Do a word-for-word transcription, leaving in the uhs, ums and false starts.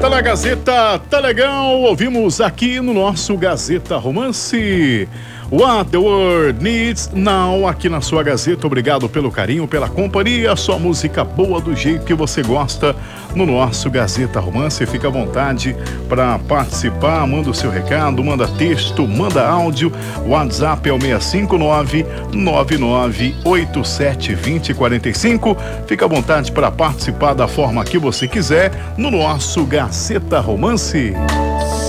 Tá na Gazeta, tá legal. Ouvimos aqui no nosso Gazeta Romance What the World Needs Now, aqui na sua Gazeta. Obrigado pelo carinho, pela companhia, sua música boa do jeito que você gosta no nosso Gazeta Romance. Fica à vontade para participar, manda o seu recado, manda texto, manda áudio. O WhatsApp é o seis cinco nove, nove nove oito sete, dois zero quatro cinco. Fica à vontade para participar da forma que você quiser no nosso Gazeta Romance.